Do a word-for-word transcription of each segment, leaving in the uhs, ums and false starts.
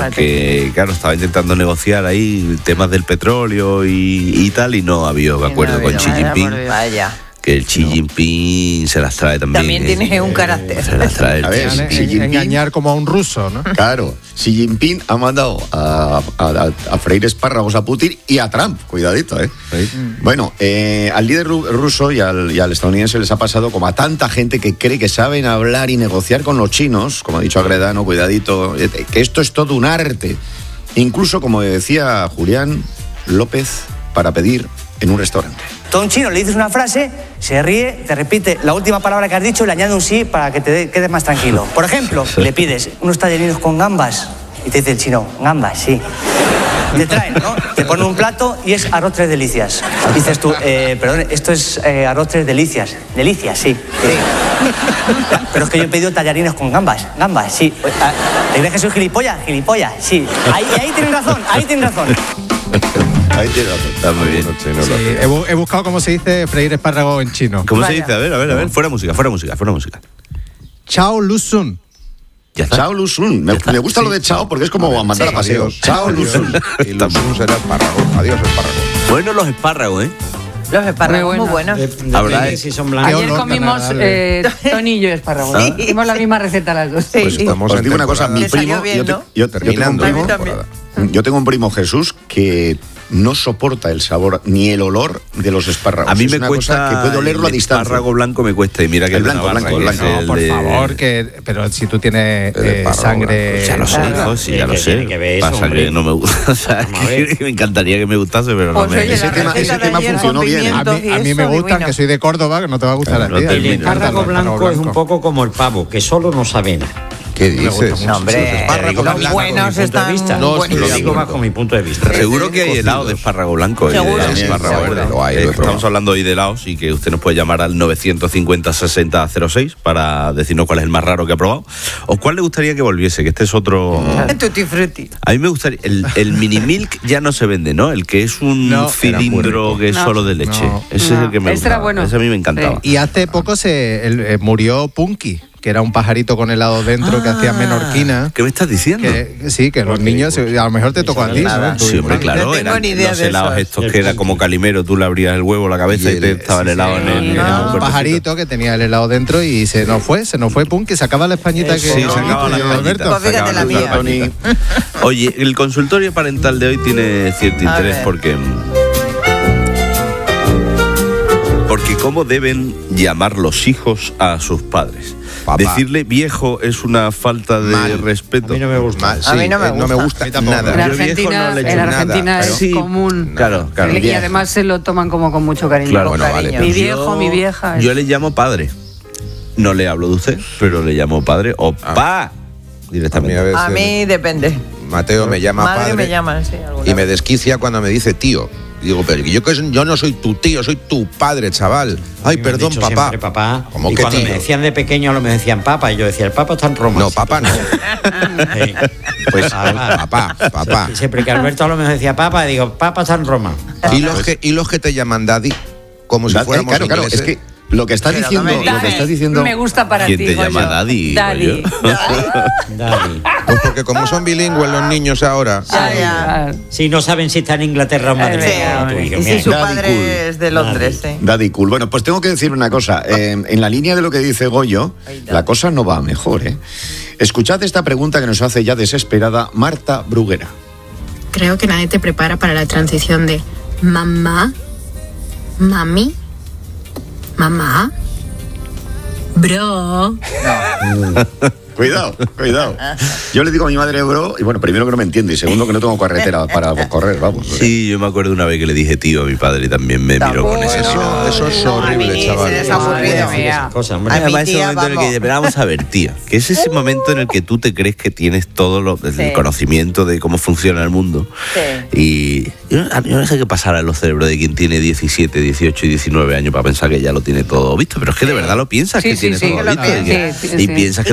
porque, claro, estaba intentando negociar ahí temas del petróleo y, y tal, y no había acuerdo no, con Xi Jinping. Vaya. Que el Xi Jinping no. se las trae también. También ¿eh? tiene un carácter. Se las trae el a ver, Xi Jinping. Xi Jinping. Engañar como a un ruso, ¿no? Claro, Xi Jinping ha mandado a, a, a freír espárragos a Putin y a Trump, cuidadito, ¿eh? ¿Sí? Mm. Bueno, eh, al líder ruso y al, y al estadounidense les ha pasado como a tanta gente que cree que saben hablar y negociar con los chinos, como ha dicho Agredano, cuidadito, que esto es todo un arte. Incluso, como decía Julián López, para pedir en un restaurante. Todo un chino le dices una frase, se ríe, te repite la última palabra que has dicho y le añade un sí para que te quedes más tranquilo. Por ejemplo, le pides unos tallerinos con gambas y te dice el chino, gambas, sí. Te traen, ¿no? Te ponen un plato y es arroz tres delicias. Dices tú, eh, perdón, esto es eh, arroz tres delicias. Delicias, sí. sí. Pero es que yo he pedido tallarines con gambas. Gambas, sí. ¿Te crees que soy gilipollas? Gilipollas, sí. Ahí, ahí tienes razón, ahí tienes razón. Ahí tiene razón. Está muy bien. Sí, he, bu- he buscado cómo se dice freír espárragos en chino. ¿Cómo Vaya. se dice? A ver, a ver, a ver. Fuera música, fuera música, fuera música. Chao Lusun. Ya está. Chao Lusun. Me, me gusta Sí. lo de chao porque es como a mandar Sí. a paseo. Adiós. Chao Lusun. Y Lusun será espárrago. Adiós, espárrago. Bueno, los espárragos, ¿eh? Los espárragos muy buenos. Habrá, ¿eh? Si son blancos. Ayer olor comimos tan eh, Tony y yo espárragos. Sí. Hicimos la misma receta las dos. Pues estamos Os en digo una cosa, mi temporada. Te salió primo, bien, yo, te- ¿no? yo- yo tengo un Terminando primo, temporada. yo tengo un primo Jesús que no soporta el sabor ni el olor de los espárragos. A mí es me una cuesta. cosa que puedo olerlo a el distancia. espárrago blanco me cuesta y mira que El es de blanco, Navarra, blanco, que blanco. es No, el por de- favor, que pero si tú tienes El eh, espárrago sangre. blanco. Ya lo sé, Claro. hijo, sí, ya ¿Qué lo sé. tiene que ver eso, Pasa hombre? que no me gusta. O sea, Vamos a ver. que me encantaría que me gustase, pero no Pues me. oye, Ese la tema, receta ese de tema ayer funcionó con bien. ¿eh? A mí, a mí me Eso, gustan, divino. que soy de Córdoba, que no te va a gustar Claro, a ti. no A te- mí me El espárrago encantan los blanco es un blancos. poco como el pavo, que solo nos avena. ¿Qué dices? No, hombre, Los espárragos los blancos. buenos Punto de están vista. No, buenos. Lo estoy de digo más acuerdo. con mi punto de vista. Seguro que hay Cocidos. helado de espárrago blanco y Seguro. de Sí, espárrago seguro. verde. Lo hay, lo he Eh, Estamos probado. hablando hoy de helados y que usted nos puede llamar al nueve cincuenta sesenta cero seis para decirnos cuál es el más raro que ha probado o cuál le gustaría que volviese, que este es otro. Tutti frutti. A mí me gustaría. El, el mini milk ya no se vende, ¿no? El que es un No, cilindro que es No. solo de leche. No. Ese es No. el que me Ese era gustaba. bueno. Ese a mí me encantaba. Y hace poco se el- eh, murió Punky, que era un pajarito con helado dentro que hacía menorquina. ¿Qué me estás diciendo? Que, sí, que los niños, a lo mejor te tocó a ti, ¿no? Sí, hombre, claro. No tengo Eran ni idea los de helados esos. estos que era como calimero, tú le abrías el huevo, la cabeza Y y, te el- estaba el sí, helado sí. en el. en el Era un cuerpecito. pajarito que tenía el helado dentro y se nos fue, se nos fue Punky, sacaba la españita que Sí, sacaba la Alberto. españita, Pues fíjate sacaba la la mía. españita. Oye, el consultorio parental de hoy tiene cierto A interés ver. porque. Porque cómo deben llamar los hijos a sus padres. Papá. Decirle viejo es una falta de Mal. respeto. A mí no me gusta. Mal, sí, A mí no me eh, no me gusta. gusta A mí tampoco. nada. En Yo viejo Argentina, no le echo en nada, Argentina pero- es Sí, común. Claro, claro. Y además se lo toman como con mucho cariño. Claro, Con bueno, cariño. vale, Mi pero viejo, Yo- mi vieja. Yo le llamo padre. No le hablo de usted, pero le llamo padre o pa A mí directamente. a veces A mí depende. Mateo me llama Madre padre me llaman, sí. alguna y me vez. desquicia cuando me dice tío. Y digo, pero yo, que yo no soy tu tío, soy tu padre, chaval. Ay, Me han perdón, dicho papá. siempre papá. ¿Cómo y que cuando tío? me decían de pequeño, lo me decían papa, y yo decía, el papa está en Roma. No, papá no. Sí. Pues Papá. papá, papá. Y siempre que Alberto lo me decía papa, digo, papa está en Roma. ¿Y los que, y los que te llaman daddy? Como si Da- eh, fuéramos claro, claro, es ingleses. que lo que está Pero no diciendo, me lo que digas. está diciendo. Me gusta para ¿Quién ti. te llama Goyo. daddy, Daddy. Goyo? Daddy. Pues porque como son bilingües los niños ahora. Ya, ya. Si no saben si está en Inglaterra o en Madrid. Sí, como tu hijo, y si mira. su Daddy padre cool. es de Londres, sí. Daddy cool. Bueno, pues tengo que decir una cosa. Eh, en la línea de lo que dice Goyo, la cosa no va a mejor, ¿eh? Escuchad esta pregunta que nos hace ya desesperada Marta Bruguera. Creo que nadie te prepara para la transición de mamá, mami, mamá, bro. Cuidado, cuidado. Yo le digo a mi madre bro, y bueno, primero que no me entiende, y segundo que no tengo carretera para correr, vamos. Sí, yo me acuerdo una vez que le dije tío a mi padre y también me miró con ese Eso, mirada. eso es No, a mí horrible, se chaval. les ha aburrido. Madre mía. Cosa, hombre. A mi Además, ese tía, momento en el que vamos. dice, pero vamos a ver, tía, que es ese momento en el que tú te crees que tienes todo lo, el Sí. conocimiento de cómo funciona el mundo. Y yo, no- yo no sé qué pasará en los cerebros de quien tiene diecisiete, dieciocho y diecinueve años para pensar que ya lo tiene todo visto, pero es que de verdad lo piensas Sí, que sí, tienes sí, todo que lo visto. y, que- piensas, sí, y sí. piensas que Y tu que padre sabes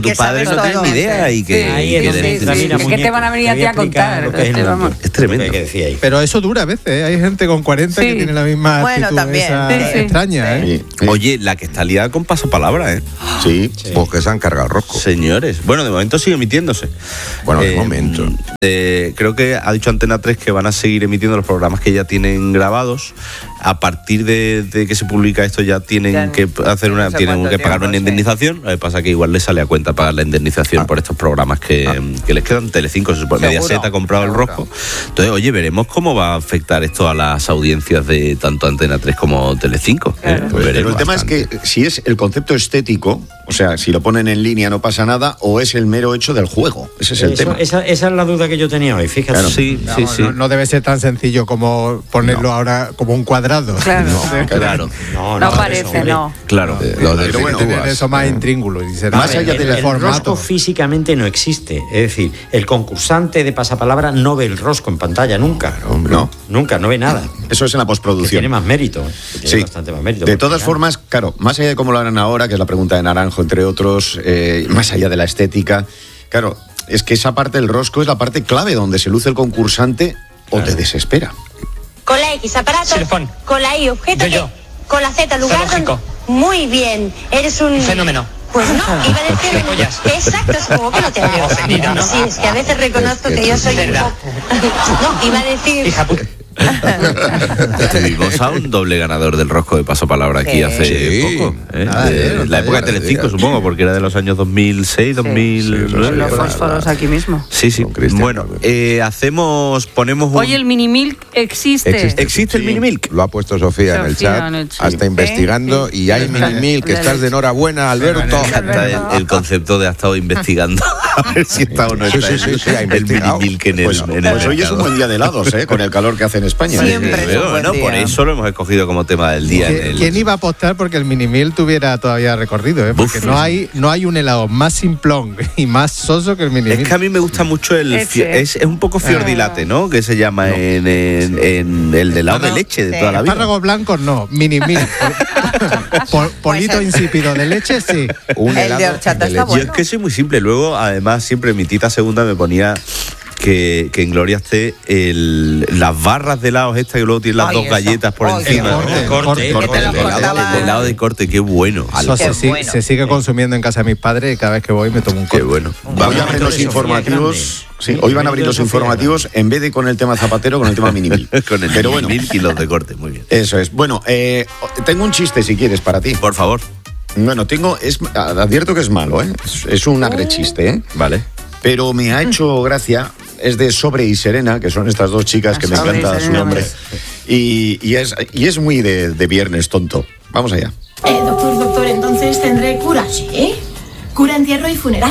no todo, tienen ni idea y que... Ahí y es que donde den- entra, sí, mira, ¿qué muñeco, te van a venir a voy ti a explicar contar? lo que es el Este, mundo. vamos. Es tremendo. Lo que decía ahí. Pero eso dura a veces, ¿eh? Hay gente con cuarenta Sí. que tiene la misma Bueno, actitud también. esa Sí, sí. extraña, ¿eh? Sí, sí. Oye, la que está liada con pasapalabra, ¿eh? Sí. Pues que se han cargado rosco. Señores. Bueno, de momento sigue emitiéndose. Bueno, de momento. eh, creo que ha dicho Antena tres que van a seguir emitiendo los programas que ya tienen grabados. A partir de, de que se publica esto ya tienen Ya que hacer una, no sé tienen cuánto que pagar tiempo, una sí. indemnización. Lo que pasa que igual les sale a cuenta pagar la indemnización por estos programas que, que les quedan. Telecinco, se supone, Seguro, Mediaset ha comprado el seguro. rosco. Entonces, oye, veremos cómo va a afectar esto a las audiencias de tanto Antena tres como Telecinco. ¿eh? Claro. Pues Pero veremos el tema bastante. es que si es el concepto estético, o sea, si lo ponen en línea no pasa nada, o es el mero hecho del juego. Ese es el Eso- tema. esa, esa es la duda que yo tenía hoy, fíjate. Claro, sí, sí, Vamos, sí. No, no debe ser tan sencillo como ponerlo ahora como un cuadrado. Claro. Claro, No, No eso, parece, hombre. no. claro. Eh, lo Pero bueno, Tener desvirtúas. eso más intríngulo y será Más A ver, allá el, del el formato. rosco físicamente no existe. Es decir, el concursante de pasapalabra no ve el rosco en pantalla nunca. No. Nunca, no ve nada. Eso es en la Que postproducción. tiene más mérito. Tiene Sí. bastante más mérito. De porque, todas claro, formas, claro, más allá de cómo lo harán ahora, que es la pregunta de Naranjo, entre otros, eh, más allá de la estética, claro, es que esa parte del rosco es la parte clave donde se luce el concursante o te desespera. Con la X, aparato. Xilofón. Con la Y, objeto. Yo, yo. que- Con la Z, lugar Zoológico. donde... Muy bien, eres un... Fenómeno. Pues no, iba a decir... Gilipollas. Exacto, es como que no te veo. Ofendida, ¿no? Sí, es que a veces reconozco Es que que yo tú- soy un Verdad. poco... No, iba a decir... Hija puta. Tuvimos a un doble ganador del rosco de pasapalabra aquí Sí. hace Sí. poco. ¿eh? Nada, De eh, la época de nada, Telecinco, días. supongo, porque era de los años dos mil seis, dos mil nueve. Los verdad. fósforos aquí mismo. Sí, sí. Con Cristian Bueno, también. eh, hacemos, ponemos un... Oye, el mini milk existe. Existe. ¿Existe el Sí. mini milk? Lo ha puesto Sofía, en el Sofía chat. en el chat. Está investigando y hay mini mil que estás de enhorabuena, Alberto. Me encanta el, el concepto de ha estado investigando a ver si está o no Sí, está sí, sí, el, sí, ha el mini investigado. milk en el, Pues, en el pues hoy es un mercado. buen día de helados, ¿eh? Con el calor que hace en España. Siempre es un Pero, buen no, día. por eso lo hemos escogido como tema del día. en ¿Quién, el- quién iba a apostar porque el Minimil tuviera todavía recorrido? ¿eh? Porque Uf. no hay, no hay un helado más simplón y más soso que el Minimil. Es que a mí me gusta mucho el... Ese. fio- es, es un poco fiordilate, ¿no? Que se llama en, en- en el de helado No, no. de leche de Sí. toda la vida. Espárragos blancos no, Minimil. Pol- polito insípido de leche sí. Un El de helado horchata de está leche. Yo es que soy muy simple. Luego, además, siempre mi tita segunda me ponía que, que en Gloria esté el, las barras de helados estas y luego tiene las Ay, dos eso. galletas por Ay, encima. corte, El corte, corte. el Que te corte. lo El helado, cortaban. el helado de corte, qué bueno. Eso Qué se, sigue- bueno. se sigue consumiendo en casa de mis padres y cada vez que voy me tomo un Qué corte. bueno. Hoy Vamos. abren los Sofía informativos. grande. Sí, hoy van a abrir Bienvenido, los Sofía informativos en vez de con el tema Zapatero, con el tema Minimil. Con el Pero bueno, milk y los de corte, muy bien. eso es. Bueno, eh, tengo un chiste si quieres para ti. Por favor. Bueno, tengo. Es, advierto que es malo, ¿eh? Es, es un agrechiste, ¿eh? Vale. Pero me ha hecho gracia. Es de Sobre y Serena, que son estas dos chicas que me Sobre y encanta su Serena. nombre. Y, y es, y es muy de, de viernes tonto. Vamos allá. Eh, doctor, doctor, entonces tendré cura, ¿sí? Cura, entierro y funeral.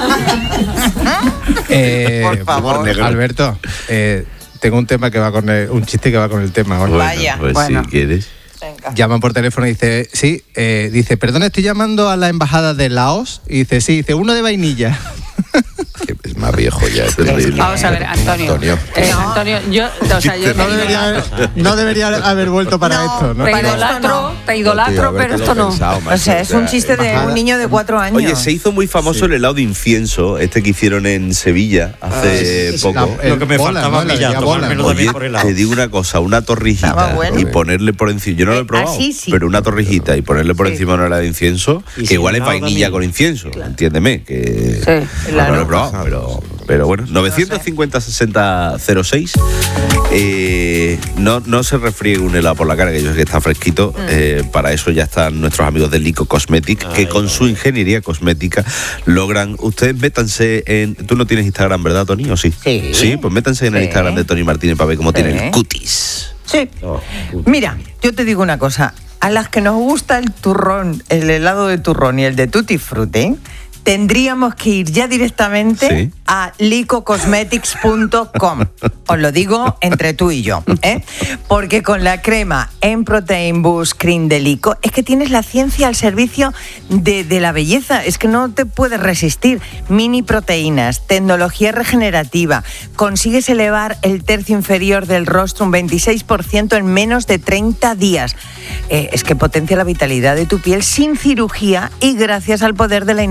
Eh, Por favor. Humor negro. Alberto, eh, tengo un tema que va con el- un chiste que va con el tema. ahora. Bueno, Vaya. pues Bueno. si quieres. Venga. Llaman por teléfono y dice, sí, eh, dice, perdón, estoy llamando a la embajada de Laos. Y dice, sí, dice, uno de vainilla. Que es más viejo ya. este Terrible. Vamos a ver, Antonio. Antonio. Eh, Antonio, yo, o sea, yo No te debería, no debería haber vuelto para No, esto, ¿no? te para esto idolatro, no. te Tío, idolatro, habértelo pero esto no. pensado, O macho, sea, es un chiste de embajada. un niño de cuatro años. Oye, se hizo muy famoso el helado de incienso, este que hicieron en Sevilla hace Ah, poco. la- Lo que me bola, faltaba ¿no? a mí La ya, de bola. tomármelo Oye, también por el lado. te digo una cosa, una torrijita Estaba bueno. y ponerle por encima, yo no lo he probado, así sí. pero una torrijita y ponerle por Sí. encima una helada de incienso, Y que sin igual es helado vainilla también. con incienso, entiéndeme, que Sí, no claro. lo he probado, pero, pero bueno, novecientos cincuenta sesenta cero seis, eh, no, no se refriegue un helado por la cara, que yo sé que está fresquito, eh, para eso ya están nuestros amigos de Lico Cosmetic, que Ay, con ay, su ingeniería cosmética logran, ustedes métanse en, tú no tienes Instagram, ¿verdad, Tony? ¿O sí? Sí. Sí, pues métanse en el Sí. Instagram de Tony Martínez para ver cómo Sí. tiene el cutis. Sí. Oh, Mira, yo te digo una cosa. A las que nos gusta el turrón, el helado de turrón y el de tutti frutti, tendríamos que ir ya directamente Sí. a lico cosmetics punto com. Os lo digo entre tú y yo, ¿eh? Porque con la crema en Protein Boost Cream de Lico es que tienes la ciencia al servicio de, de la belleza. Es que no te puedes resistir. Mini proteínas, tecnología regenerativa. Consigues elevar el tercio inferior del rostro un veintiséis por ciento en menos de treinta días. Eh, es que potencia la vitalidad de tu piel sin cirugía y gracias al poder de la innovación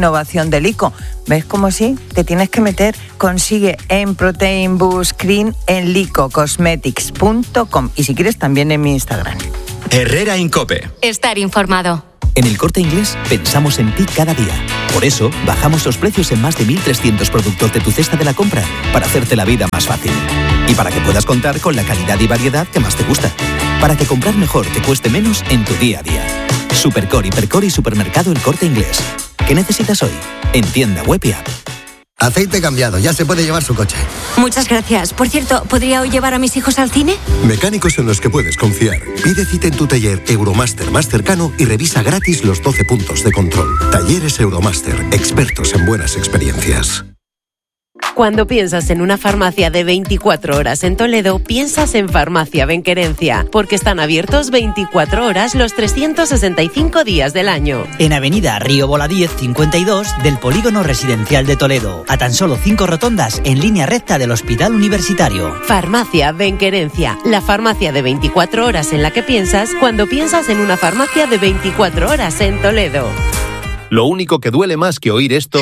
solución de Lico. ¿Ves cómo sí? Te tienes que meter. Consigue en Protein Boost Cream en lico cosmetics punto com y si quieres también en mi Instagram. Herrera Incope. Estar informado. En El Corte Inglés pensamos en ti cada día. Por eso, bajamos los precios en más de mil trescientos productos de tu cesta de la compra, para hacerte la vida más fácil. Y para que puedas contar con la calidad y variedad que más te gusta. Para que comprar mejor te cueste menos en tu día a día. Supercore, Hipercore y Supermercado El Corte Inglés. ¿Qué necesitas hoy? En tienda web y app. Aceite cambiado, ya se puede llevar su coche. Muchas gracias. Por cierto, ¿podría hoy llevar a mis hijos al cine? Mecánicos en los que puedes confiar. Pide cita en tu taller Euromaster más cercano y revisa gratis los doce puntos de control. Talleres Euromaster, expertos en buenas experiencias. Cuando piensas en una farmacia de veinticuatro horas en Toledo, piensas en Farmacia Benquerencia, porque están abiertos veinticuatro horas los trescientos sesenta y cinco días del año. En Avenida Río Voladíez cincuenta y dos del Polígono Residencial de Toledo, a tan solo cinco rotondas en línea recta del Hospital Universitario. Farmacia Benquerencia, la farmacia de veinticuatro horas en la que piensas cuando piensas en una farmacia de veinticuatro horas en Toledo. Lo único que duele más que oír esto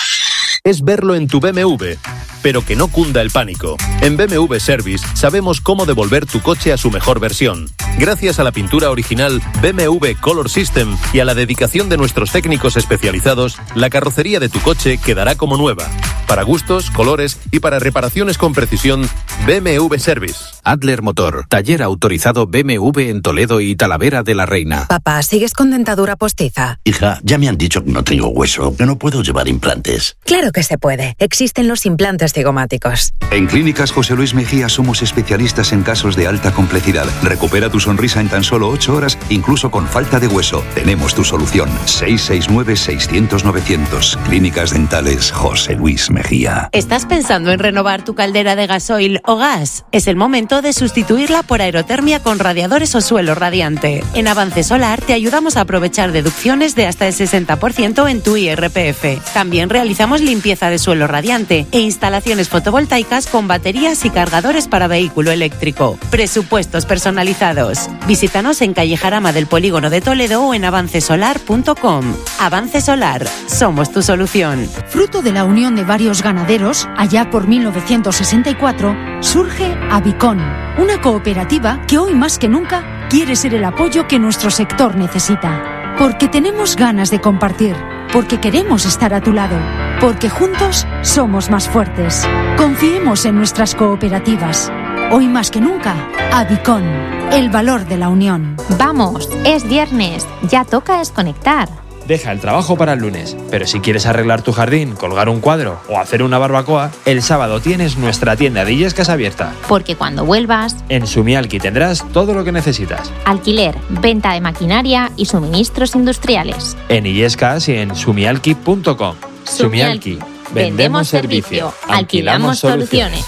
es verlo en tu B M W, pero que no cunda el pánico. En B M W Service sabemos cómo devolver tu coche a su mejor versión. Gracias a la pintura original B M W Color System y a la dedicación de nuestros técnicos especializados, la carrocería de tu coche quedará como nueva. Para gustos, colores y para reparaciones con precisión, B M W Service. Adler Motor, taller autorizado B M W en Toledo y Talavera de la Reina. Papá, ¿sigues con dentadura postiza? Hija, ya me han dicho que no tengo hueso, que no puedo llevar implantes. Claro que se puede. Existen los implantes cigomáticos. En Clínicas José Luis Mejía somos especialistas en casos de alta complejidad. Recupera tu sonrisa en tan solo ocho horas, incluso con falta de hueso. Tenemos tu solución. seis seis nueve, seiscientos, novecientos. Clínicas Dentales José Luis Mejía. ¿Estás pensando en renovar tu caldera de gasoil o gas? Es el momento de sustituirla por aerotermia con radiadores o suelo radiante. En Avance Solar te ayudamos a aprovechar deducciones de hasta el sesenta por ciento en tu I R P F. También realizamos limpieza de suelo radiante e instalaciones fotovoltaicas con baterías y cargadores para vehículo eléctrico. Presupuestos personalizados. Visítanos en calle Jarama del Polígono de Toledo o en avance solar punto com. Avance Solar, somos tu solución. Fruto de la unión de varios ganaderos, allá por mil novecientos sesenta y cuatro, surge Avicon, una cooperativa que hoy más que nunca quiere ser el apoyo que nuestro sector necesita. Porque tenemos ganas de compartir, porque queremos estar a tu lado, porque juntos somos más fuertes. Confiemos en nuestras cooperativas. Hoy más que nunca, Avicon, el valor de la unión. Vamos, es viernes, ya toca desconectar. Deja el trabajo para el lunes, pero si quieres arreglar tu jardín, colgar un cuadro o hacer una barbacoa, el sábado tienes nuestra tienda de Illescas abierta. Porque cuando vuelvas, en Sumialki tendrás todo lo que necesitas. Alquiler, venta de maquinaria y suministros industriales. En Illescas y en sumialki punto com. Sumialki, vendemos servicio, alquilamos soluciones.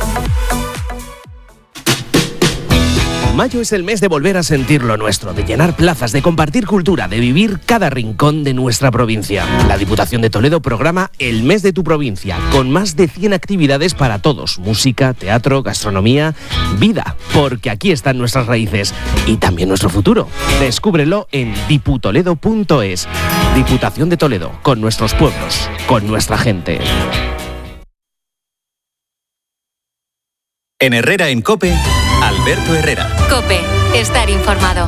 Mayo es el mes de volver a sentir lo nuestro, de llenar plazas, de compartir cultura, de vivir cada rincón de nuestra provincia. La Diputación de Toledo programa el Mes de tu Provincia, con más de cien actividades para todos. Música, teatro, gastronomía, vida, porque aquí están nuestras raíces y también nuestro futuro. Descúbrelo en diputoledo punto es. Diputación de Toledo, con nuestros pueblos, con nuestra gente. En Herrera en Cope, Alberto Herrera. Cope, estar informado.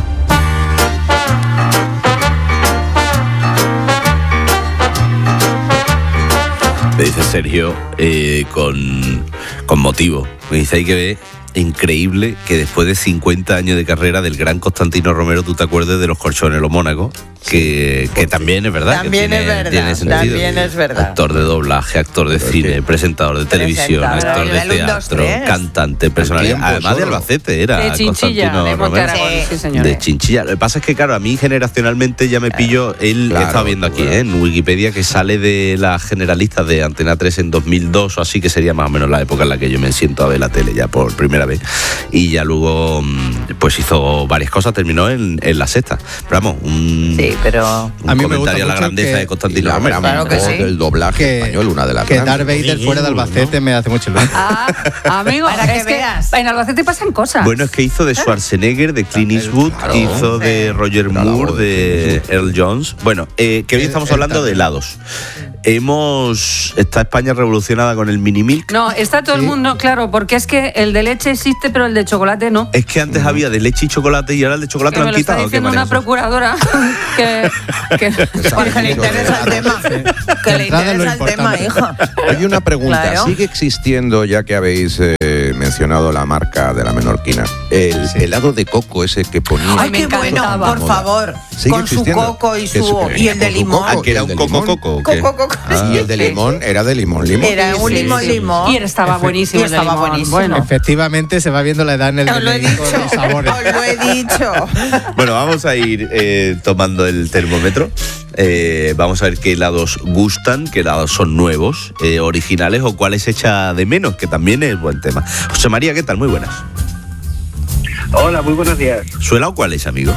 Me dice Sergio, eh, con, con motivo. Me dice, hay que ver, increíble que después de cincuenta años de carrera del gran Constantino Romero, tú te acuerdes de Los Colchoneros Mónacos, que, que también es verdad. También que tiene, es verdad, tiene sentido. también es verdad. Actor de doblaje, actor de cine, presentador de televisión, actor de teatro, cantante, personalidad. Además de Albacete era de Chinchilla, Constantino de Romero. Sí, sí, señora. De Chinchilla. Lo que pasa es que, claro, a mí generacionalmente ya me pillo, él Claro, estaba viendo aquí, claro. ¿eh? En Wikipedia, que sale de las generalistas de Antena tres en dos mil dos o así, que sería más o menos la época en la que yo me siento a ver la tele ya por primera vez. Y ya luego pues hizo varias cosas, terminó en, en La Sexta. Pero vamos, un, sí, pero un A mí me gusta comentario a la mucho grandeza que- de Constantino Y la Romero. Claro que sí. El doblaje Que- español, una de las Que grandes. Darth Vader fuera de Albacete me hace mucho ilusión. Ah, amigo, Para que es que veas. en Albacete pasan cosas. Bueno, es que hizo de Schwarzenegger, de Clint Eastwood, Claro. hizo de Roger Era la Moore, voz de de Earl Jones. Bueno, eh, que hoy estamos hablando de helados. hemos está España revolucionada con el mini milk. No, está todo sí. el mundo, claro, porque es que el de leche existe, pero el de chocolate no. Es que antes mm. había de leche y chocolate y ahora el de chocolate que lo han han quitado. Está diciendo una procuradora que, que, que le interesa el tema. Que le interesa el tema, hijo. Hay una pregunta. Claro. ¿Sigue existiendo, ya que habéis eh, mencionado la marca de la menorquina, el sí. helado de coco ese que ponía? Ay, qué bueno, por favor. Con su coco y su y el de limón. Ah, que era un coco coco. Coco coco. Ah, y el de limón era de limón limón. Era un limón sí, sí. limón. Y estaba buenísimo. Y estaba buenísimo. Bueno. Efectivamente se va viendo la edad en el Os lo he dicho. Los sabores. Os lo he dicho. Bueno, vamos a ir eh, tomando el termómetro. Eh, vamos a ver qué helados gustan, qué helados son nuevos, eh, originales o cuáles echa de menos, que también es buen tema. José María, ¿qué tal? Muy buenas. Hola, muy buenos días. ¿Su helado cuál es, amigo?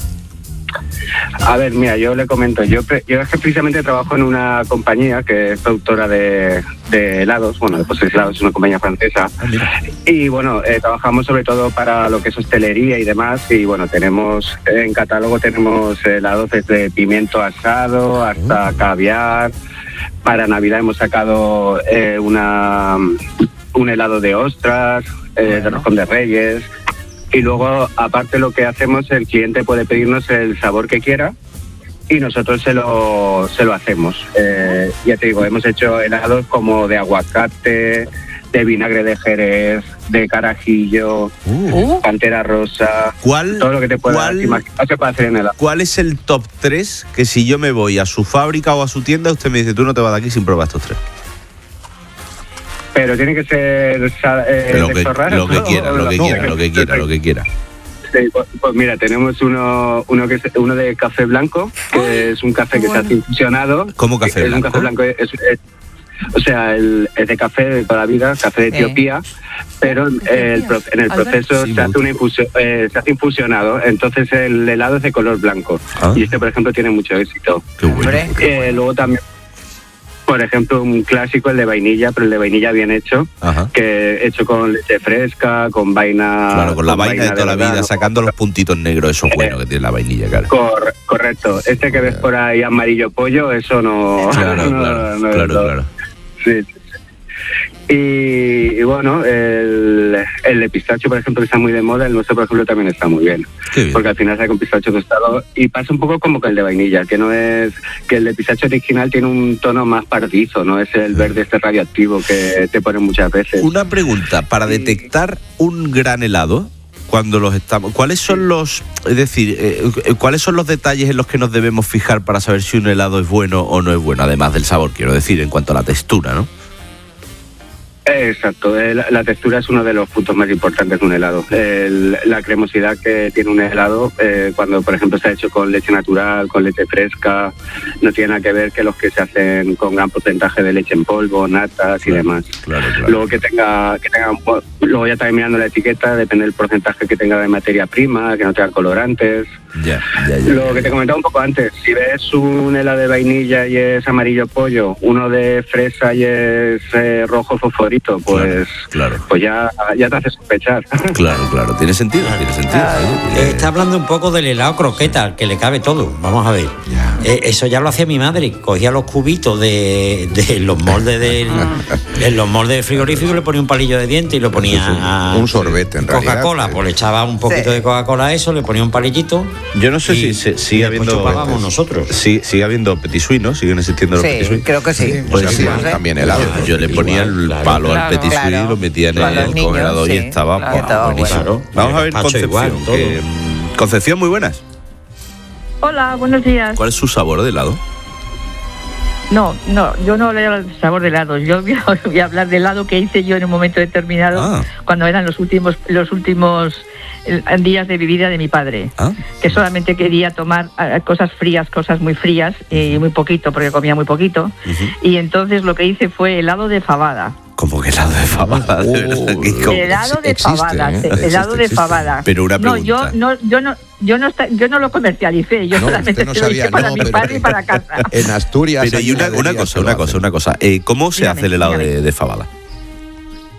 A ver, mira, yo le comento, yo, yo es que precisamente trabajo en una compañía que es productora de, de helados, bueno, de postres helados, es una compañía francesa, ah, y bueno, eh, trabajamos sobre todo para lo que es hostelería y demás, y bueno, tenemos, en catálogo tenemos helados desde pimiento asado hasta uh. caviar. Para Navidad hemos sacado eh, una un helado de ostras, eh, bueno. de roscón de reyes. Y luego, aparte, lo que hacemos, el cliente puede pedirnos el sabor que quiera y nosotros se lo, se lo hacemos. Eh, ya te digo, hemos hecho helados como de aguacate, de vinagre de Jerez, de carajillo, uh. pantera rosa, ¿Cuál, todo lo que te puedas imaginar se puede hacer en helado. ¿Cuál es el top tres que si yo me voy a su fábrica o a su tienda, usted me dice, tú no te vas de aquí sin probar estos tres? Pero tiene que ser eh, lo, que, lo que quiera, lo que quiera, lo que quiera, lo que quiera. Sí, pues, pues mira, tenemos uno uno que es uno de café blanco, que oh, es un café que bueno. se hace infusionado. ¿Cómo café es blanco? Un café blanco es, es, o sea, el, es de café de toda la vida, café de Etiopía, eh. pero eh, el, en el proceso sí, se hace una infusión, eh, se hace infusionado, entonces el helado es de color blanco. ¿Ah? Y este, por ejemplo, tiene mucho éxito. Qué bueno. Eh, luego también, por ejemplo, un clásico, el de vainilla, pero el de vainilla bien hecho, Ajá. que hecho con leche fresca, con vaina... Claro, con la con vaina, vaina de toda de la vida, no, sacando los puntitos negros, eso es bueno eh, que tiene la vainilla, claro. Cor- correcto. Este que ves por ahí amarillo pollo, eso no... Claro, no, claro, no, claro, no, claro. Sí, sí. Y, y bueno, el, el de pistacho, por ejemplo, que está muy de moda, el nuestro, por ejemplo, también está muy bien. bien. Porque al final sale con pistacho tostado y pasa un poco como que el de vainilla, que no es... que el de pistacho original tiene un tono más pardizo, no es el verde este radioactivo que te ponen muchas veces. Una pregunta, para detectar un gran helado, cuando los estamos... ¿Cuáles son los... es decir, eh, cuáles son los detalles en los que nos debemos fijar para saber si un helado es bueno o no es bueno? Además del sabor, quiero decir, en cuanto a la textura, ¿no? Exacto, la, la textura es uno de los puntos más importantes de un helado. El, la cremosidad que tiene un helado, eh, cuando por ejemplo está hecho con leche natural, con leche fresca, no tiene nada que ver que los que se hacen con gran porcentaje de leche en polvo, natas y claro, demás. Claro, claro. Luego que tenga, que tenga, luego ya también mirando la etiqueta, depende del porcentaje que tenga de materia prima, que no tenga colorantes. Ya, ya, ya, Lo ya, que te comentaba un poco antes, si ves un helado de vainilla y es amarillo pollo, uno de fresa y es eh, rojo fosforito, pues, claro, claro. pues ya, ya te hace sospechar. Claro, claro, tiene sentido, tiene sentido. Ah, ¿eh? Está hablando un poco del helado croqueta, que le cabe todo, vamos a ver. Eh, eso ya lo hacía mi madre, cogía los cubitos de, de los moldes del, de los moldes del frigorífico, le ponía un palillo de diente y lo ponía un, a un sorbete en realidad. Coca-Cola, pues le echaba un poquito sí. de Coca-Cola a eso, le ponía un palillito. Yo no sé si se, sigue habiendo pues nosotros. Sí, sigue habiendo petit suisse, ¿no? Siguen existiendo los sí, petit suisse. Creo que sí. Pues sí, sí, sí, también helado. Yo, yo le ponía el claro, palo claro, al petit suisse claro, y lo metía en el niños, congelador sí, y estaba, claro, wow, estaba buenísimo. Bueno. Vamos a ver Concepción. Igual, que, Concepción, muy buenas. Hola, buenos días. ¿Cuál es su sabor de helado? No, no, yo no leo el sabor de helado. Yo voy a, voy a hablar del helado que hice yo en un momento determinado, ah. cuando eran los últimos los últimos días de mi vida de mi padre, ah. que solamente quería tomar cosas frías, cosas muy frías y muy poquito, porque comía muy poquito. Uh-huh. Y entonces lo que hice fue helado de fabada. ¿Cómo que helado de fabada? Oh, helado de existe, fabada, ¿eh? helado existe, de existe. fabada. Pero una pregunta. No, yo no, yo no, yo no, está, yo no lo comercialicé. Yo no, solamente no lo sabía, hice para no, mi padre y para casa. En Asturias. Pero y una, una cosa, una cosa, una cosa. Eh, ¿Cómo se dígame, hace el helado de, de fabada?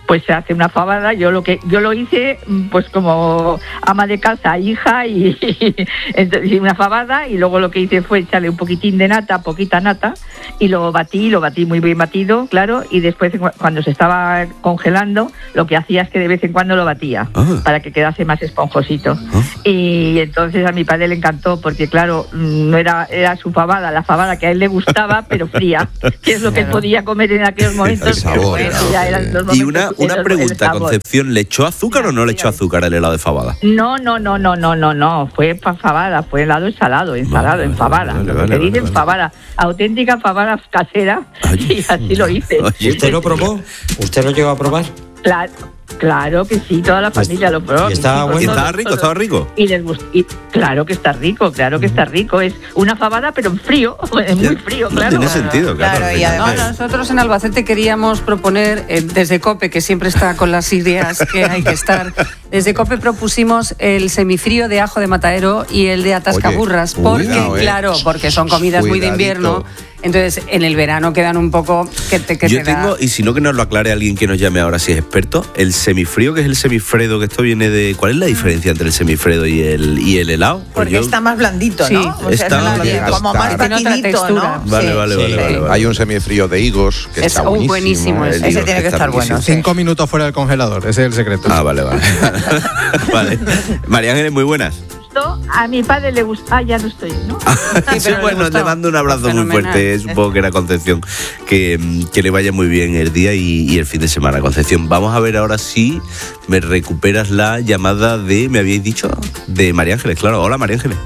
pues se hace una fabada. Yo lo que yo lo hice pues como ama de casa, hija, y, entonces, y una fabada, y luego lo que hice fue echarle un poquitín de nata, poquita nata, y lo batí, lo batí muy bien batido, claro, y después cuando se estaba congelando, lo que hacía es que de vez en cuando lo batía, ah. para que quedase más esponjosito. Ah. Y entonces a mi padre le encantó, porque claro, no era, era su fabada, la fabada que a él le gustaba, pero fría, que es lo que él podía comer en aquellos momentos. Sabor, bueno, ¿no? ya eran los momentos, y una, una el, pregunta, el Concepción, ¿le echó azúcar o no le echó azúcar el helado de fabada? No, no, no, no, no, no, no, fue pa fabada, fue helado ensalado, ensalado, vale, en fabada, vale, vale, lo que dicen vale, fabada, auténtica fabada casera. Oye. Y así lo hice. Oye, ¿usted lo probó? ¿Usted lo llegó a probar? Claro, claro que sí, toda la familia lo probó. ¿Y estaba, bueno? ¿Y estaba rico? ¿Estaba rico? Y les gustó. Y claro que está rico, claro que está rico. Es una fabada, pero en frío, es muy frío, claro. No tiene sentido, claro. claro y además, no, nosotros en Albacete queríamos proponer, eh, desde COPE, que siempre está con las ideas que hay que estar, desde COPE propusimos el semifrío de ajo de matadero y el de atascaburras, Oye, porque, cuidado, eh. claro, porque son comidas Cuidadito. muy de invierno. Entonces, en el verano quedan un poco que te, que Yo te tengo, da... y si no que nos lo aclare alguien que nos llame ahora si es experto, el semifrío, que es el semifredo, que esto viene de... ¿Cuál es la diferencia entre el semifredo y el, y el helado? Porque, Porque yo... está más blandito, ¿no? Sí, o está sea, más blandito, como más batidito, ¿no? Vale, sí, vale, sí, vale, sí. vale, vale. Hay un semifrío de higos que es está buenísimo. buenísimo ¿eh? ese. Ese tiene que estar bueno. Sí. Cinco minutos fuera del congelador, ese es el secreto. Ah, vale, vale. Vale. María Ángeles, muy buenas. A mi padre le gusta. Ah, ya no estoy, ¿no? Sí, sí, bueno, le mando un abrazo muy fuerte. Supongo que era Concepción. Que, que le vaya muy bien el día y, y el fin de semana, Concepción. Vamos a ver ahora si me recuperas la llamada de, me habíais dicho, de María Ángeles. Claro, hola María Ángeles.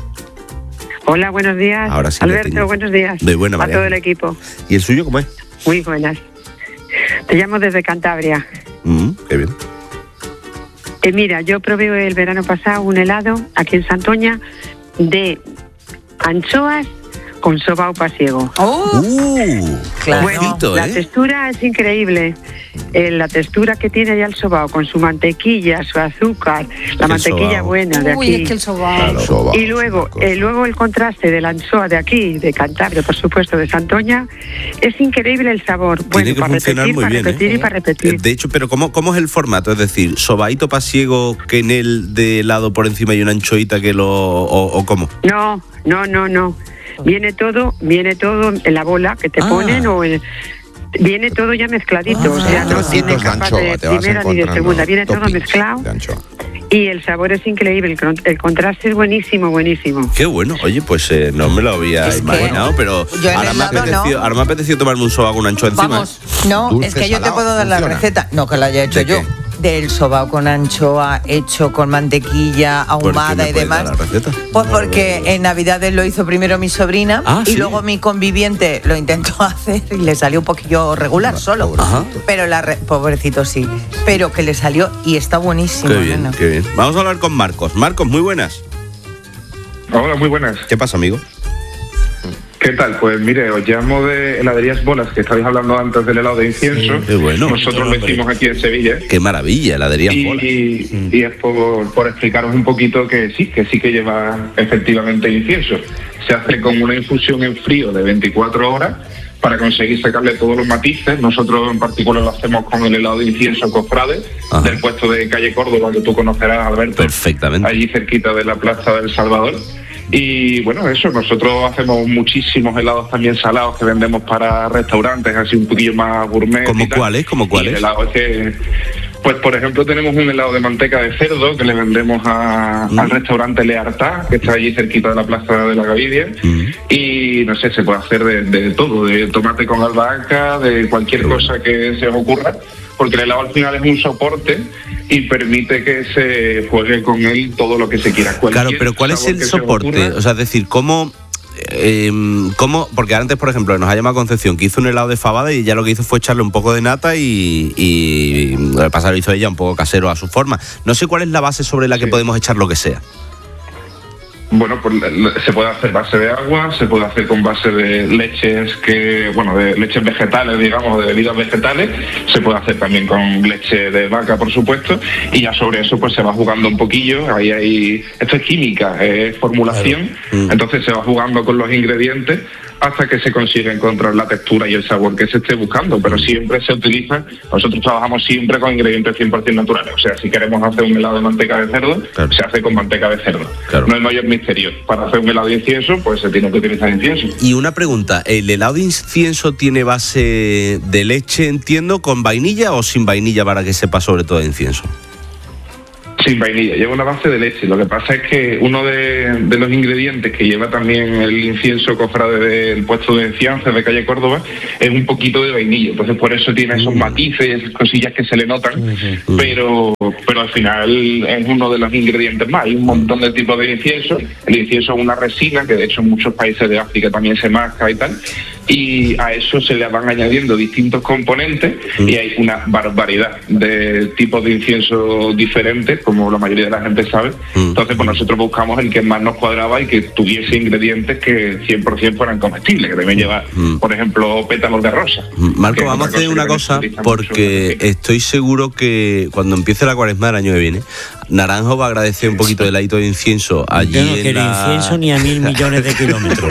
Hola, buenos días. Ahora sí Alberto, buenos días. De buena, María a todo el Ángeles. equipo. ¿Y el suyo cómo es? Muy buenas. Te llamo desde Cantabria. Mm, qué bien. Eh, mira, yo probé el verano pasado un helado aquí en Santoña de anchoas con sobao pasiego. ¡Oh! Uh, claro. Bueno, la ¿eh? textura es increíble. Eh, la textura que tiene ya el sobao con su mantequilla, su azúcar, la el mantequilla sobao. buena de aquí. Uy, es que el sobao. Claro, sobao. Y luego, eh, luego el contraste de la anchoa de aquí, de Cantabria, por supuesto, de Santoña, es increíble el sabor. Tiene Bueno, que para funcionar repetir, muy para bien, repetir ¿eh? y para repetir. De hecho, pero ¿cómo, ¿cómo es el formato? Es decir, ¿sobaíto pasiego que en el de helado por encima hay una anchoita que lo... o, o cómo? No, no, no, no. Viene todo, viene todo en la bola que te Ah. ponen o en... Viene todo ya mezcladito, Ah. o sea, no Trocitos tiene de capa anchoa, de te vas primera ni de encontrando segunda, viene todo toppings mezclado de anchoa. y el sabor es increíble, el, con- el contraste es buenísimo, buenísimo. Qué bueno. Oye, pues eh, no me lo había Es que imaginado, pero yo en ahora el me, helado apeteció, no. ahora me ha apetecido tomarme un soba con una anchoa encima. Vamos. No, Dulce, es que yo te salado, puedo dar la funciona. receta. No, que la haya hecho ¿De yo. qué? Del sobao con anchoa hecho con mantequilla ¿Por qué ahumada me y puedes demás. dar la receta? Pues porque en Navidades lo hizo primero mi sobrina Ah, y ¿sí? luego mi conviviente lo intentó hacer y le salió un poquillo regular No, solo. pobrecito. Pero la re- pobrecito sí. Pero que le salió y está buenísimo. Qué bien, nena. qué bien. Vamos a hablar con Marcos. Marcos, muy buenas. Hola, muy buenas. ¿Qué pasa, amigo? ¿Qué tal? Pues mire, os llamo de heladerías Bolas, que estabais hablando antes del helado de incienso. Qué bueno. Nosotros lo hicimos aquí en Sevilla. Qué maravilla, heladería Y, Bolas. y, y es por, por explicaros un poquito que sí, que sí que lleva efectivamente incienso. Se hace con una infusión en frío de veinticuatro horas para conseguir sacarle todos los matices. Nosotros en particular lo hacemos con el helado de incienso Cofrade, Ajá. del puesto de calle Córdoba, que tú conocerás, Alberto. Perfectamente. Allí cerquita de la Plaza del Salvador. Y bueno, eso, nosotros hacemos muchísimos helados también salados que vendemos para restaurantes, así un poquillo más gourmet. ¿Cómo y tal. cuáles? ¿Cómo Y cuáles? el helado es que, pues por ejemplo, tenemos un helado de manteca de cerdo que le vendemos a- Mm. al restaurante Leartá, que está allí cerquita de la Plaza de la Gavidia. Mm. Y no sé, se puede hacer de, de todo, de tomate con albahaca, de cualquier cosa que se os ocurra, porque el helado al final es un soporte y permite que se juegue con él todo lo que se quiera. Claro, Cualquier pero ¿cuál es sabor el que se os soporte? ocurra. O sea, es decir, ¿cómo, eh, cómo...? Porque antes, por ejemplo, nos ha llamado Concepción, que hizo un helado de fabada y ya lo que hizo fue echarle un poco de nata y, y el pasado lo hizo ella un poco casero a su forma. No sé cuál es la base sobre la que Sí. podemos echar lo que sea. Bueno, pues le- se puede hacer base de agua, se puede hacer con base de leches que, bueno, de leches vegetales, digamos, de bebidas vegetales, se puede hacer también con leche de vaca, por supuesto, y ya sobre eso pues se va jugando un poquillo, ahí hay, esto es química, es formulación, Claro. Mm. entonces se va jugando con los ingredientes hasta que se consiga encontrar la textura y el sabor que se esté buscando, pero siempre se utiliza, nosotros trabajamos siempre con ingredientes cien por ciento naturales, o sea, si queremos hacer un helado de manteca de cerdo, claro. se hace con manteca de cerdo. Claro. No hay mayor misterio. Para hacer un helado de incienso, pues se tiene que utilizar incienso. Y una pregunta, ¿el helado de incienso tiene base de leche, entiendo, con vainilla o sin vainilla para que sepa sobre todo de incienso? Sin vainilla, lleva una base de leche. Lo que pasa es que uno de, de los ingredientes que lleva también el incienso cofrade del puesto de Enciances de calle Córdoba es un poquito de vainilla. Entonces por eso tiene esos matices y esas cosillas que se le notan, pero, pero al final es uno de los ingredientes más. Hay un montón de tipos de incienso. El incienso es una resina que de hecho en muchos países de África también se masca y tal. Y a eso se le van añadiendo distintos componentes y hay una barbaridad de tipos de incienso diferentes, como la mayoría de la gente sabe. Entonces, pues nosotros buscamos el que más nos cuadraba y que tuviese ingredientes que cien por ciento fueran comestibles, que también lleva, por ejemplo, pétalos de rosa. Marco, vamos a hacer una cosa, porque estoy seguro que cuando empiece la cuaresma del año que viene, Naranjo va a agradecer un poquito de heladito de incienso allí. Yo no en quiero la... incienso ni a mil millones de kilómetros.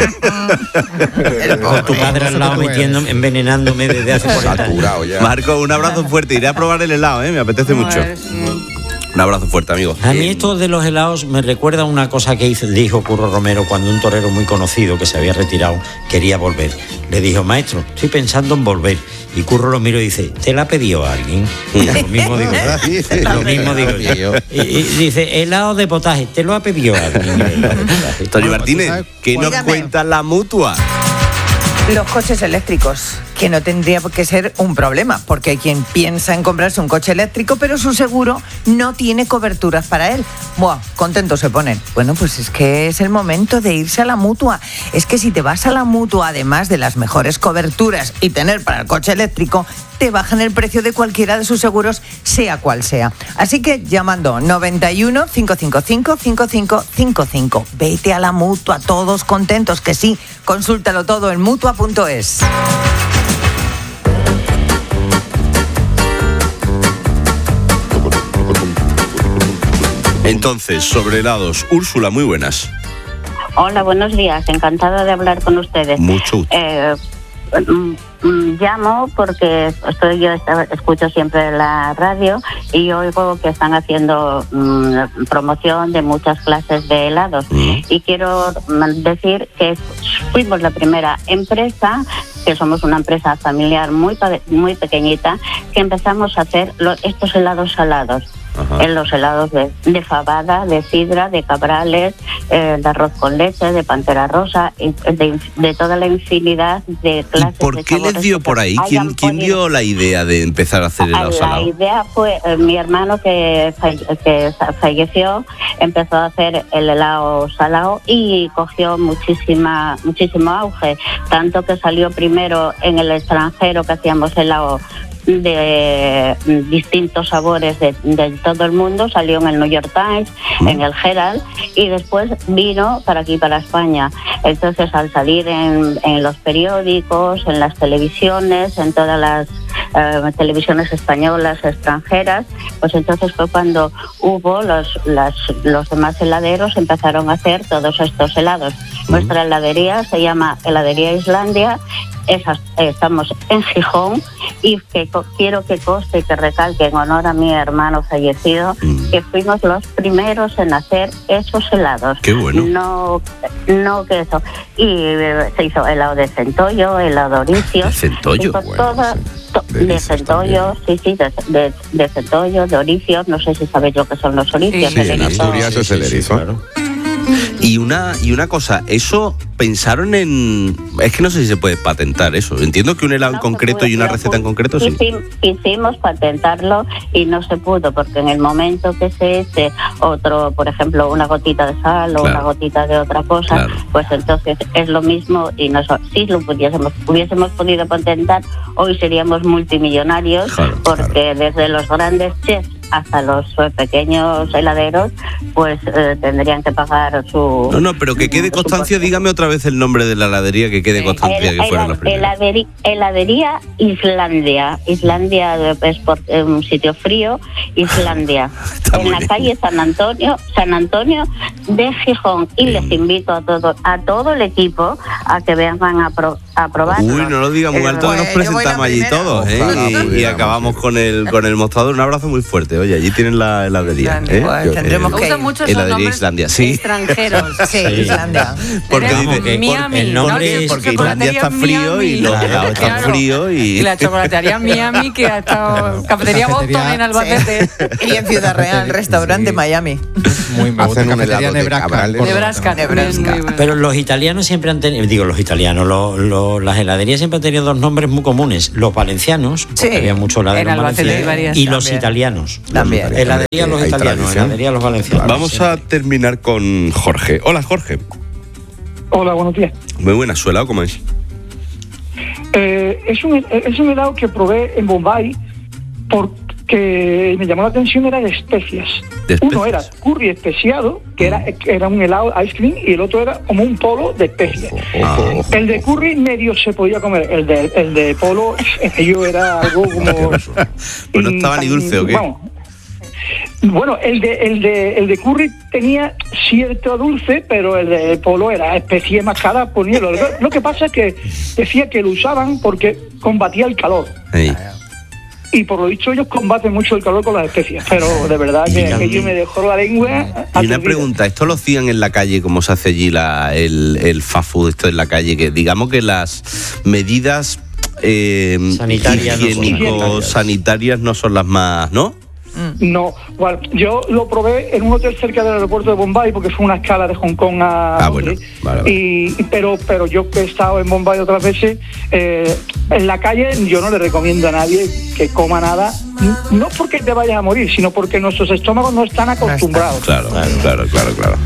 Con tu padre al lado metiendo, envenenándome desde hace cuarenta años. Marco, un abrazo fuerte. Iré a probar el helado, ¿eh? Me apetece mucho. Un abrazo fuerte, amigo. A mí esto de los helados me recuerda una cosa que hizo, dijo Curro Romero cuando un torero muy conocido que se había retirado quería volver. Le dijo, maestro, estoy pensando en volver. Y Curro lo miró y dice, ¿te la ha pedido alguien? Lo mismo digo yo. Lo mismo digo yo. Y, y dice, helado de potaje, ¿te lo ha pedido alguien? Antonio Martínez, ¿qué nos cuenta la Mutua? Los coches eléctricos, que no tendría por qué ser un problema, porque hay quien piensa en comprarse un coche eléctrico, pero su seguro no tiene coberturas para él. Buah, contentos se ponen. Bueno, pues es que es el momento de irse a la Mutua. Es que si te vas a la Mutua, además de las mejores coberturas y tener para el coche eléctrico, te bajan el precio de cualquiera de sus seguros, sea cual sea. Así que llamando noventa y uno, cinco cinco cinco, cinco cinco cinco cinco. Vete a la Mutua, todos contentos, que sí. Consúltalo todo en mutua punto es. Entonces, sobre helados, Úrsula, muy buenas. Hola, buenos días. Encantada de hablar con ustedes. Mucho gusto. Eh, llamo porque estoy yo escucho siempre la radio y oigo que están haciendo mmm, promoción de muchas clases de helados mm. y quiero decir que fuimos la primera empresa, que somos una empresa familiar muy muy pequeñita, que empezamos a hacer los, estos helados salados. Ajá. En los helados de, de fabada, de sidra, de cabrales, eh, de arroz con leche, de pantera rosa, de, de toda la infinidad de clases. ¿Y por qué les dio por ahí? ¿Quién, ¿Quién dio la idea de empezar a hacer helado salado? La idea fue eh, mi hermano que, que falleció, empezó a hacer el helado salado y cogió muchísima muchísimo auge, tanto que salió primero en el extranjero, que hacíamos helado de distintos sabores de, de todo el mundo, salió en el New York Times, mm. en el Herald, y después vino para aquí, para España. Entonces, al salir en, en los periódicos, en las televisiones, en todas las eh, televisiones españolas, extranjeras, pues entonces fue cuando hubo los, las, los demás heladeros empezaron a hacer todos estos helados. Mm. Nuestra heladería se llama Heladería Islandia. Esas, eh, estamos en Gijón y que co- quiero que conste y que recalque en honor a mi hermano fallecido mm. que fuimos los primeros en hacer esos helados. Qué bueno. No, no que eso. Y eh, se hizo helado de centollo, helado de oricio. ¿De centollo? Bueno, toda, sí. to- de centollo, sí, sí, de, de, de centollo, de oricio. No sé si sabéis lo que son los oricios. Sí, en Asturias es el erizo. Claro. Y una y una cosa, eso pensaron en... Es que no sé si se puede patentar eso. Entiendo que un helado no en concreto puede, y una receta en concreto sí. Quisimos patentarlo y no se pudo, porque en el momento que se eche otro, por ejemplo, una gotita de sal o claro. una gotita de otra cosa, claro. pues entonces es lo mismo y nosotros, si lo pudiésemos, hubiésemos podido patentar, hoy seríamos multimillonarios, claro, porque claro. desde los grandes chefs hasta los eh, pequeños heladeros pues eh, tendrían que pagar su... No, no, pero que quede constancia, dígame otra vez el nombre de la heladería, que quede constancia El- que fueron helad- los primeros. heladeri- heladería Islandia. Islandia es por- es un sitio frío, Islandia. en muy la bien. calle San Antonio, San Antonio de Gijón. Y les invito a todo, a todo el equipo a que vengan a, pro- a probar. Uy, no lo diga muy alto, que nos presentamos allí todos, ¿eh? Ojalá Y, y pudiéramos, acabamos con el con el mostrador. Un abrazo muy fuerte. Oye, allí tienen la heladería. ¿eh? Pues Yo- tendremos eh, que Usan mucho esos heladería nombres Islandia, sí. extranjeros. Sí, Islandia. Porque Tenemos dice que Miami, el ¿no? nombre Que es porque Islandia chocolatería está frío y los Miami. helados están Claro. fríos y Y la chocolatería Miami, que ha estado cafetería Boston en Albacete. Y en Ciudad Real, restaurante Miami. Muy me gusta. Hacen un Cafetería helado de Nebraska. cabrales. Por- Nebraska, también, muy bueno. Pero los italianos siempre han tenido, digo los italianos, lo- lo- las heladerías siempre han tenido dos nombres muy comunes. Los valencianos, porque Sí. había muchos heladeros En Albacete valencianos, hay varias y los también. italianos. También. Heladería los Hay italianos, tradición. heladería los valencianos. Vamos a terminar con Jorge. Hola, Jorge. Hola, buenos días. Muy buena, ¿su helado cómo es? Eh, es, un, es un helado que probé en Bombay porque me llamó la atención, era de especias. ¿De especias? Uno era curry especiado, que era, que era un helado ice cream, y el otro era como un polo de especias. Ojo, ojo. El de curry medio se podía comer, el de, el de polo, yo era algo como... Pues no estaba ni dulce, ¿o qué? Vamos. Bueno, el de, el de el de curry tenía cierto dulce, pero el de polo era especie mascada, ponía lo, lo que pasa es que decía que lo usaban porque combatía el calor. Ey. Y por lo dicho ellos combaten mucho el calor con las especias, pero de verdad que Mira. aquello me dejó la lengua Y una aturdida. pregunta, ¿esto lo hacían en la calle como se hace allí la, el, el fast food, esto en la calle? Que digamos que las medidas eh, Sanitarias no son higiénico las sanitarias no son las más, ¿no? No, bueno, yo lo probé en un hotel cerca del aeropuerto de Bombay porque fue una escala de Hong Kong a Ah, bueno, Londres. vale, vale. Y, pero, pero yo que he estado en Bombay otras veces, eh, en la calle yo no le recomiendo a nadie que coma nada, no porque te vayas a morir, sino porque nuestros estómagos no están acostumbrados. Claro, claro, claro, claro.